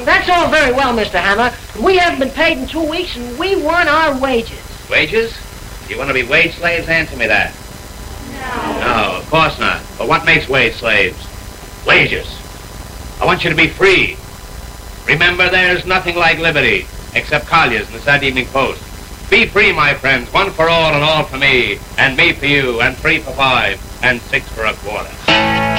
That's all very well, Mr. Hammer. We haven't been paid in 2 weeks, and we want our wages. Wages? You want to be wage slaves? Answer me that. No, of course not. But what makes wage slaves? Wages. I want you to be free. Remember, there's nothing like liberty, except Collier's and the Saturday Evening Post. Be free, my friends, one for all and all for me, and me for you, and 3 for 5, and 6 for a quarter.